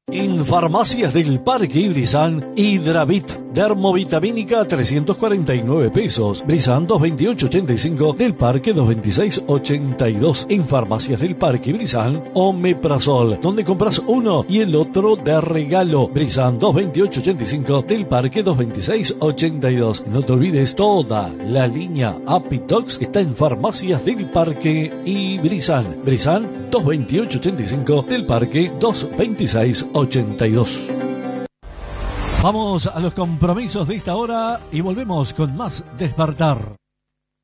En Farmacias del Parque Ibrizán, Hidravit, dermovitamínica 349 pesos, Brizán 228.85, del Parque 226.82. En Farmacias del Parque Ibrizán, Omeprazol, donde compras uno y el otro de regalo, Brizán 228.85, del Parque 226.82. No te olvides, toda la línea Apitox está en Farmacias del Parque Ibrizán, Brizán 228.85, del Parque 226.82. Vamos a los compromisos de esta hora y volvemos con más Despertar.